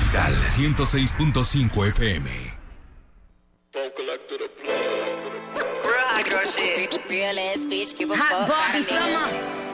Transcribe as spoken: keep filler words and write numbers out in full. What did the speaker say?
Capital ciento seis punto cinco F M. Hot Barbie Summer.